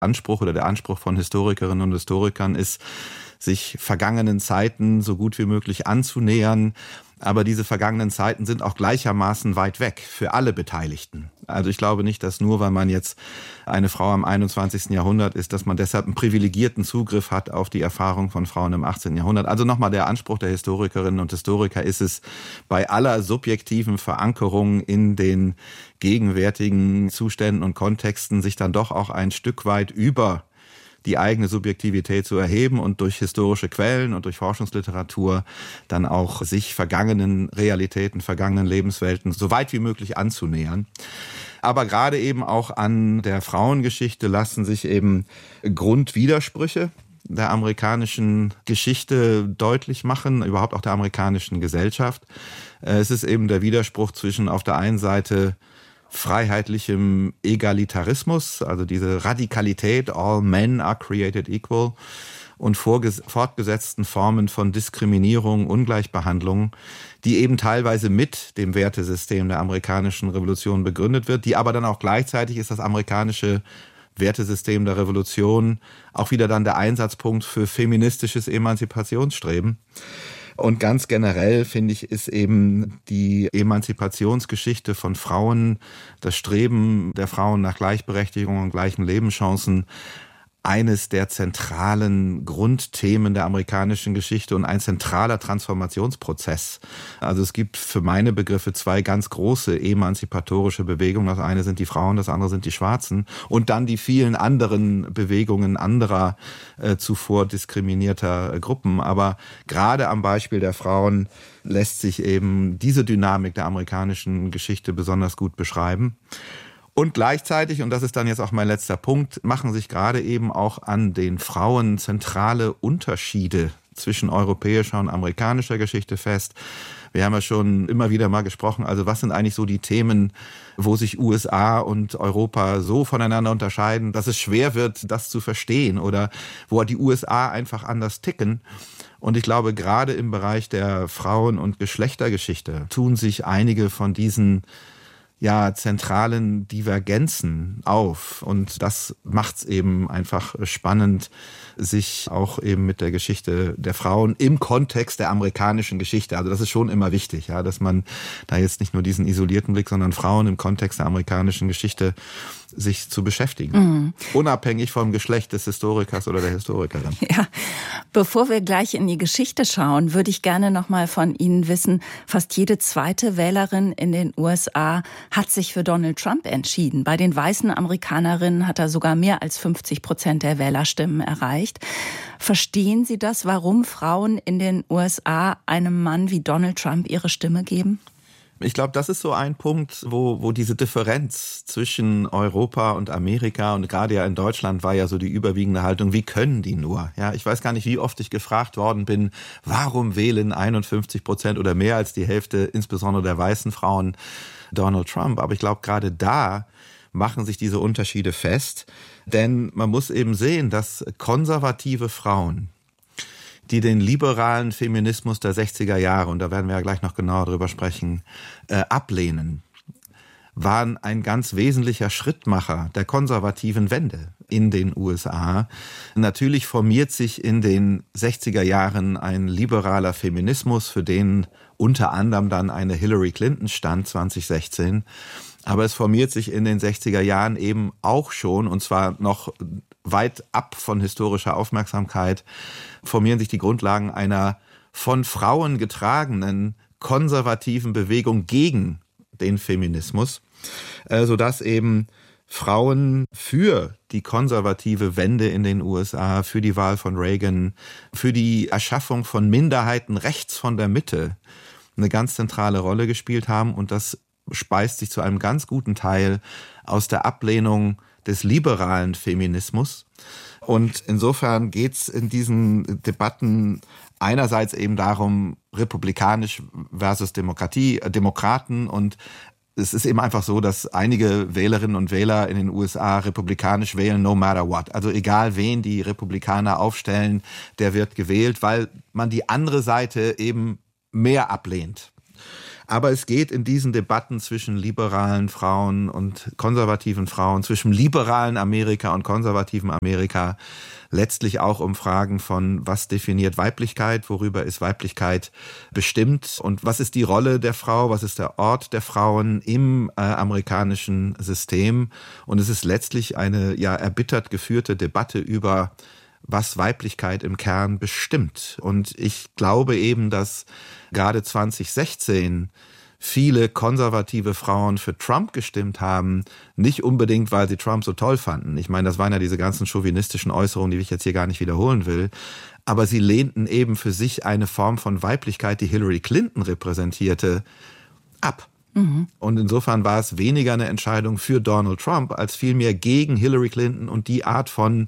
Anspruch oder der Anspruch von Historikerinnen und Historikern ist, sich vergangenen Zeiten so gut wie möglich anzunähern. Aber diese vergangenen Zeiten sind auch gleichermaßen weit weg für alle Beteiligten. Also ich glaube nicht, dass nur, weil man jetzt eine Frau im 21. Jahrhundert ist, dass man deshalb einen privilegierten Zugriff hat auf die Erfahrung von Frauen im 18. Jahrhundert. Also nochmal, der Anspruch der Historikerinnen und Historiker ist es, bei aller subjektiven Verankerung in den gegenwärtigen Zuständen und Kontexten sich dann doch auch ein Stück weit über die eigene Subjektivität zu erheben und durch historische Quellen und durch Forschungsliteratur dann auch sich vergangenen Realitäten, vergangenen Lebenswelten so weit wie möglich anzunähern. Aber gerade eben auch an der Frauengeschichte lassen sich eben Grundwidersprüche der amerikanischen Geschichte deutlich machen, überhaupt auch der amerikanischen Gesellschaft. Es ist eben der Widerspruch zwischen auf der einen Seite freiheitlichem Egalitarismus, also diese Radikalität, all men are created equal, und fortgesetzten Formen von Diskriminierung, Ungleichbehandlung, die eben teilweise mit dem Wertesystem der amerikanischen Revolution begründet wird, die aber dann auch gleichzeitig ist das amerikanische Wertesystem der Revolution auch wieder dann der Einsatzpunkt für feministisches Emanzipationsstreben. Und ganz generell, finde ich, ist eben die Emanzipationsgeschichte von Frauen, das Streben der Frauen nach Gleichberechtigung und gleichen Lebenschancen eines der zentralen Grundthemen der amerikanischen Geschichte und ein zentraler Transformationsprozess. Also es gibt für meine Begriffe zwei ganz große emanzipatorische Bewegungen. Das eine sind die Frauen, das andere sind die Schwarzen. Und dann die vielen anderen Bewegungen anderer zuvor diskriminierter Gruppen. Aber gerade am Beispiel der Frauen lässt sich eben diese Dynamik der amerikanischen Geschichte besonders gut beschreiben. Und gleichzeitig, und das ist dann jetzt auch mein letzter Punkt, machen sich gerade eben auch an den Frauen zentrale Unterschiede zwischen europäischer und amerikanischer Geschichte fest. Wir haben ja schon immer wieder mal gesprochen, also was sind eigentlich so die Themen, wo sich USA und Europa so voneinander unterscheiden, dass es schwer wird, das zu verstehen oder wo die USA einfach anders ticken. Und ich glaube, gerade im Bereich der Frauen- und Geschlechtergeschichte tun sich einige von diesen zentralen Divergenzen auf. Und das macht's eben einfach spannend, sich auch eben mit der Geschichte der Frauen im Kontext der amerikanischen Geschichte, also das ist schon immer wichtig, ja, dass man da jetzt nicht nur diesen isolierten Blick, sondern Frauen im Kontext der amerikanischen Geschichte sich zu beschäftigen. Unabhängig vom Geschlecht des Historikers oder der Historikerin. Ja, bevor wir gleich in die Geschichte schauen, würde ich gerne noch mal von Ihnen wissen, fast jede zweite Wählerin in den USA hat sich für Donald Trump entschieden. Bei den weißen Amerikanerinnen hat er sogar mehr als 50% der Wählerstimmen erreicht. Verstehen Sie das, warum Frauen in den USA einem Mann wie Donald Trump ihre Stimme geben? Ich glaube, das ist so ein Punkt, wo diese Differenz zwischen Europa und Amerika und gerade ja in Deutschland war ja so die überwiegende Haltung, wie können die nur? Ja, ich weiß gar nicht, wie oft ich gefragt worden bin, warum wählen 51% oder mehr als die Hälfte, insbesondere der weißen Frauen, Donald Trump? Aber ich glaube, gerade da machen sich diese Unterschiede fest, denn man muss eben sehen, dass konservative Frauen, die den liberalen Feminismus der 60er Jahre, und da werden wir ja gleich noch genauer drüber sprechen, ablehnen, waren ein ganz wesentlicher Schrittmacher der konservativen Wende in den USA. Natürlich formiert sich in den 60er Jahren ein liberaler Feminismus, für den unter anderem dann eine Hillary Clinton stand 2016. Aber es formiert sich in den 60er Jahren eben auch schon, und zwar noch weit ab von historischer Aufmerksamkeit, formieren sich die Grundlagen einer von Frauen getragenen konservativen Bewegung gegen den Feminismus, sodass eben Frauen für die konservative Wende in den USA, für die Wahl von Reagan, für die Erschaffung von Minderheiten rechts von der Mitte eine ganz zentrale Rolle gespielt haben. Und das speist sich zu einem ganz guten Teil aus der Ablehnung des liberalen Feminismus. Und insofern geht's in diesen Debatten einerseits eben darum, republikanisch versus Demokraten. Und es ist eben einfach so, dass einige Wählerinnen und Wähler in den USA republikanisch wählen, no matter what. Also egal, wen die Republikaner aufstellen, der wird gewählt, weil man die andere Seite eben mehr ablehnt. Aber es geht in diesen Debatten zwischen liberalen Frauen und konservativen Frauen, zwischen liberalen Amerika und konservativem Amerika, letztlich auch um Fragen von, was definiert Weiblichkeit, worüber ist Weiblichkeit bestimmt und was ist die Rolle der Frau, was ist der Ort der Frauen im amerikanischen System. Und es ist letztlich eine erbittert geführte Debatte über, was Weiblichkeit im Kern bestimmt. Und ich glaube eben, dass gerade 2016 viele konservative Frauen für Trump gestimmt haben, nicht unbedingt, weil sie Trump so toll fanden. Ich meine, das waren ja diese ganzen chauvinistischen Äußerungen, die ich jetzt hier gar nicht wiederholen will. Aber sie lehnten eben für sich eine Form von Weiblichkeit, die Hillary Clinton repräsentierte, ab. Und insofern war es weniger eine Entscheidung für Donald Trump, als vielmehr gegen Hillary Clinton und die Art von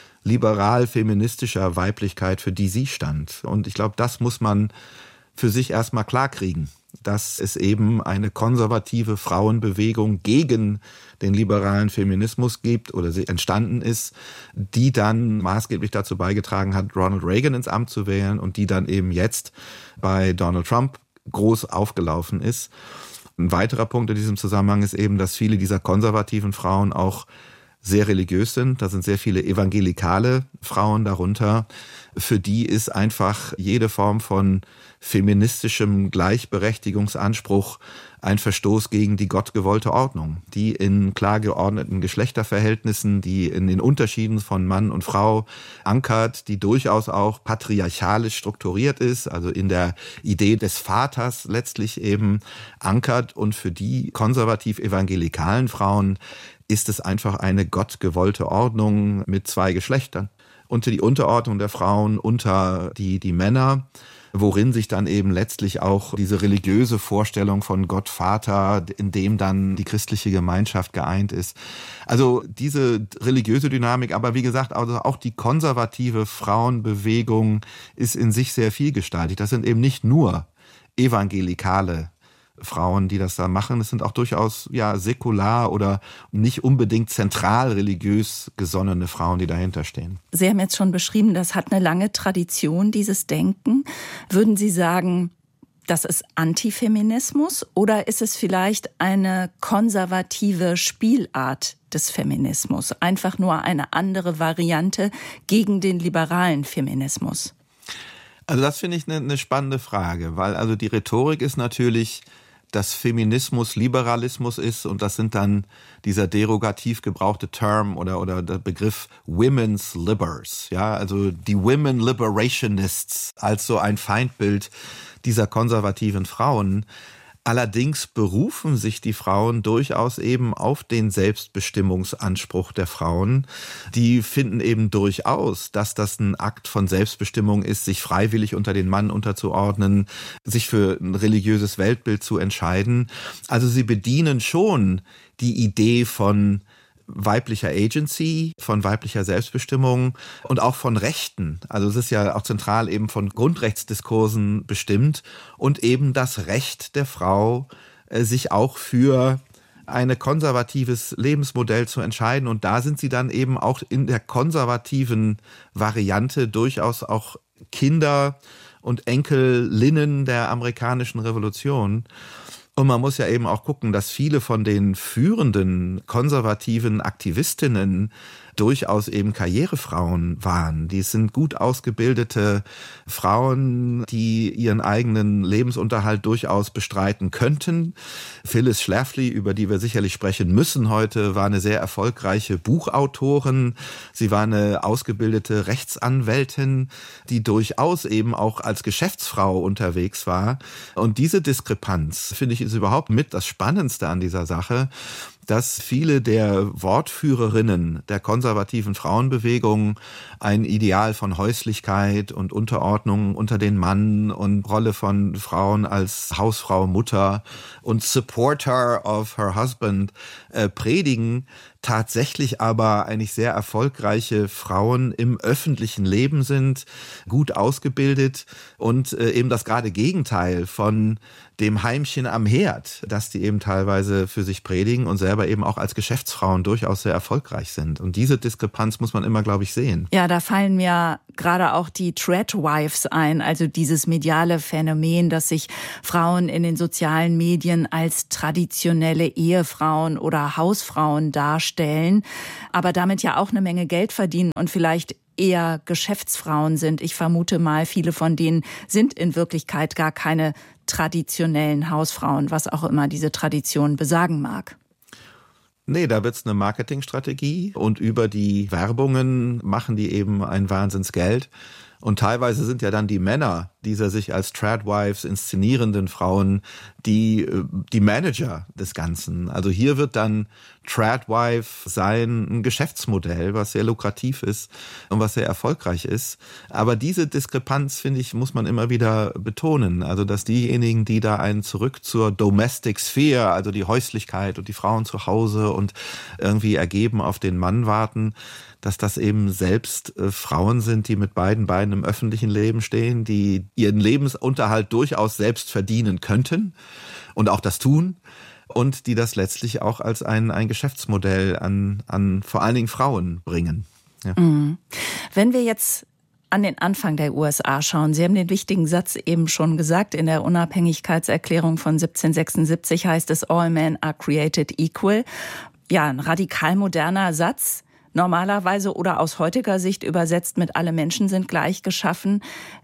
liberal-feministischer Weiblichkeit, für die sie stand. Und ich glaube, das muss man für sich erstmal klarkriegen, dass es eben eine konservative Frauenbewegung gegen den liberalen Feminismus gibt oder sie entstanden ist, die dann maßgeblich dazu beigetragen hat, Ronald Reagan ins Amt zu wählen und die dann eben jetzt bei Donald Trump groß aufgelaufen ist. Ein weiterer Punkt in diesem Zusammenhang ist eben, dass viele dieser konservativen Frauen auch sehr religiös sind. Da sind sehr viele evangelikale Frauen darunter. Für die ist einfach jede Form von feministischem Gleichberechtigungsanspruch ein Verstoß gegen die gottgewollte Ordnung, die in klar geordneten Geschlechterverhältnissen, die in den Unterschieden von Mann und Frau ankert, die durchaus auch patriarchalisch strukturiert ist, also in der Idee des Vaters letztlich eben ankert. Und für die konservativ-evangelikalen Frauen ist es einfach eine gottgewollte Ordnung mit zwei Geschlechtern. Unter die Unterordnung der Frauen, unter die Männer, worin sich dann eben letztlich auch diese religiöse Vorstellung von Gott Vater, in dem dann die christliche Gemeinschaft geeint ist. Also diese religiöse Dynamik, aber wie gesagt, also auch die konservative Frauenbewegung ist in sich sehr vielgestaltig. Das sind eben nicht nur evangelikale Frauen, die das da machen. Es sind auch durchaus säkular oder nicht unbedingt zentral religiös gesonnene Frauen, die dahinter stehen. Sie haben jetzt schon beschrieben, das hat eine lange Tradition, dieses Denken. Würden Sie sagen, das ist Antifeminismus oder ist es vielleicht eine konservative Spielart des Feminismus? Einfach nur eine andere Variante gegen den liberalen Feminismus? Also das finde ich eine spannende Frage, weil also die Rhetorik ist natürlich, dass Feminismus Liberalismus ist und das sind dann dieser derogativ gebrauchte Term oder der Begriff Women's Libers, also die Women Liberationists als so ein Feindbild dieser konservativen Frauen. Allerdings berufen sich die Frauen durchaus eben auf den Selbstbestimmungsanspruch der Frauen. Die finden eben durchaus, dass das ein Akt von Selbstbestimmung ist, sich freiwillig unter den Mann unterzuordnen, sich für ein religiöses Weltbild zu entscheiden. Also sie bedienen schon die Idee von weiblicher Agency, von weiblicher Selbstbestimmung und auch von Rechten. Also es ist ja auch zentral eben von Grundrechtsdiskursen bestimmt und eben das Recht der Frau, sich auch für ein konservatives Lebensmodell zu entscheiden. Und da sind sie dann eben auch in der konservativen Variante durchaus auch Kinder und Enkelinnen der amerikanischen Revolution. Und man muss ja eben auch gucken, dass viele von den führenden konservativen Aktivistinnen durchaus eben Karrierefrauen waren. Die sind gut ausgebildete Frauen, die ihren eigenen Lebensunterhalt durchaus bestreiten könnten. Phyllis Schlafly, über die wir sicherlich sprechen müssen heute, war eine sehr erfolgreiche Buchautorin. Sie war eine ausgebildete Rechtsanwältin, die durchaus eben auch als Geschäftsfrau unterwegs war. Und diese Diskrepanz, finde ich, ist überhaupt mit das Spannendste an dieser Sache, dass viele der Wortführerinnen der konservativen Frauenbewegung ein Ideal von Häuslichkeit und Unterordnung unter den Mann und Rolle von Frauen als Hausfrau, Mutter und Supporter of her husband predigen, tatsächlich aber eigentlich sehr erfolgreiche Frauen im öffentlichen Leben sind, gut ausgebildet und eben das gerade Gegenteil von dem Heimchen am Herd, dass die eben teilweise für sich predigen und selber eben auch als Geschäftsfrauen durchaus sehr erfolgreich sind. Und diese Diskrepanz muss man immer, glaube ich, sehen. Ja, da fallen mir gerade auch die Threadwives ein, also dieses mediale Phänomen, dass sich Frauen in den sozialen Medien als traditionelle Ehefrauen oder Hausfrauen darstellen, aber damit ja auch eine Menge Geld verdienen und vielleicht eher Geschäftsfrauen sind. Ich vermute mal, viele von denen sind in Wirklichkeit gar keine traditionellen Hausfrauen, was auch immer diese Tradition besagen mag. Nee, da wird's eine Marketingstrategie und über die Werbungen machen die eben ein Wahnsinnsgeld. Und teilweise sind ja dann die Männer dieser sich als Tradwives inszenierenden Frauen die Manager des Ganzen. Also hier wird dann Tradwife sein ein Geschäftsmodell, was sehr lukrativ ist und was sehr erfolgreich ist. Aber diese Diskrepanz, finde ich, muss man immer wieder betonen. Also dass diejenigen, die da einen zurück zur Domestic Sphere, also die Häuslichkeit und die Frauen zu Hause und irgendwie ergeben auf den Mann warten, dass das eben selbst Frauen sind, die mit beiden Beinen im öffentlichen Leben stehen, die ihren Lebensunterhalt durchaus selbst verdienen könnten und auch das tun und die das letztlich auch als ein Geschäftsmodell an vor allen Dingen Frauen bringen. Ja. Wenn wir jetzt an den Anfang der USA schauen, Sie haben den wichtigen Satz eben schon gesagt, in der Unabhängigkeitserklärung von 1776 heißt es, all men are created equal. Ja, ein radikal moderner Satz. Normalerweise oder aus heutiger Sicht übersetzt mit alle Menschen sind gleich geschaffen.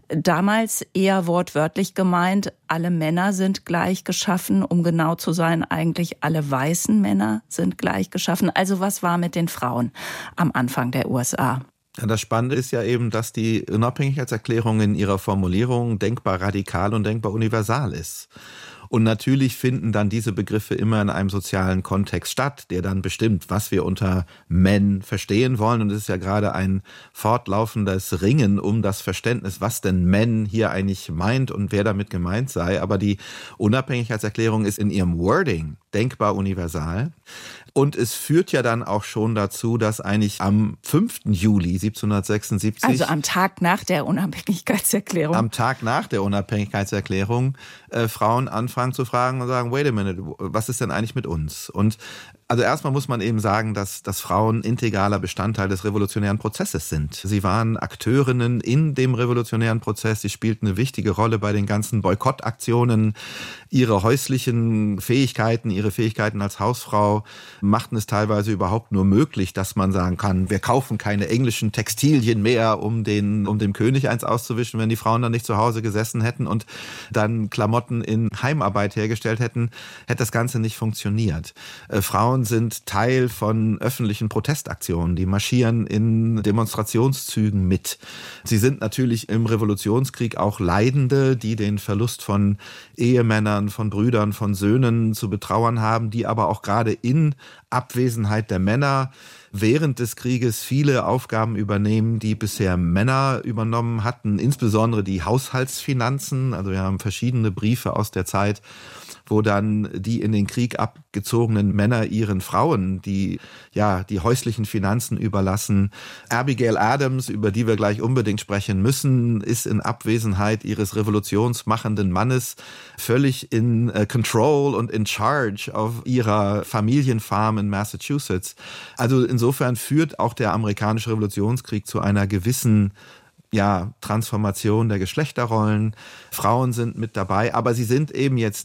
Damals eher wortwörtlich gemeint, alle Männer sind gleich geschaffen. Um genau zu sein, eigentlich alle weißen Männer sind gleich geschaffen. Also was war mit den Frauen am Anfang der USA? Ja, das Spannende ist ja eben, dass die Unabhängigkeitserklärung in ihrer Formulierung denkbar radikal und denkbar universal ist. Und natürlich finden dann diese Begriffe immer in einem sozialen Kontext statt, der dann bestimmt, was wir unter Men verstehen wollen. Und es ist ja gerade ein fortlaufendes Ringen um das Verständnis, was denn Men hier eigentlich meint und wer damit gemeint sei. Aber die Unabhängigkeitserklärung ist in ihrem Wording denkbar universal. Und es führt ja dann auch schon dazu, dass eigentlich am 5. Juli 1776... Also am Tag nach der Unabhängigkeitserklärung. Am Tag nach der Unabhängigkeitserklärung Frauen anfangen zu fragen und sagen, wait a minute, was ist denn eigentlich mit uns? Und also erstmal muss man eben sagen, dass Frauen integraler Bestandteil des revolutionären Prozesses sind. Sie waren Akteurinnen in dem revolutionären Prozess. Sie spielten eine wichtige Rolle bei den ganzen Boykottaktionen. Ihre häuslichen Fähigkeiten, ihre Fähigkeiten als Hausfrau machten es teilweise überhaupt nur möglich, dass man sagen kann, wir kaufen keine englischen Textilien mehr, um dem König eins auszuwischen, wenn die Frauen dann nicht zu Hause gesessen hätten und dann Klamotten in Heimarbeit hergestellt hätten, hätte das Ganze nicht funktioniert. Frauen sind Teil von öffentlichen Protestaktionen, die marschieren in Demonstrationszügen mit. Sie sind natürlich im Revolutionskrieg auch Leidende, die den Verlust von Ehemännern, von Brüdern, von Söhnen zu betrauern haben, die aber auch gerade in Abwesenheit der Männer während des Krieges viele Aufgaben übernehmen, die bisher Männer übernommen hatten, insbesondere die Haushaltsfinanzen. Also wir haben verschiedene Briefe aus der Zeit, wo dann die in den Krieg abgezogenen Männer ihren Frauen die häuslichen Finanzen überlassen. Abigail Adams, über die wir gleich unbedingt sprechen müssen, ist in Abwesenheit ihres revolutionsmachenden Mannes völlig in Control und in Charge auf ihrer Familienfarm in Massachusetts. Also insofern führt auch der amerikanische Revolutionskrieg zu einer gewissen Transformation der Geschlechterrollen. Frauen sind mit dabei, aber sie sind eben jetzt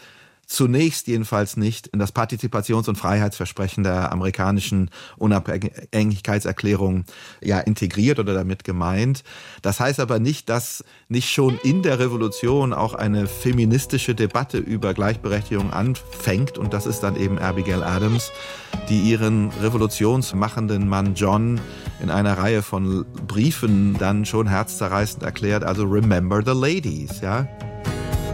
zunächst jedenfalls nicht in das Partizipations- und Freiheitsversprechen der amerikanischen Unabhängigkeitserklärung integriert oder damit gemeint. Das heißt aber nicht, dass nicht schon in der Revolution auch eine feministische Debatte über Gleichberechtigung anfängt. Und das ist dann eben Abigail Adams, die ihren revolutionsmachenden Mann John in einer Reihe von Briefen dann schon herzzerreißend erklärt, also remember the ladies, ja.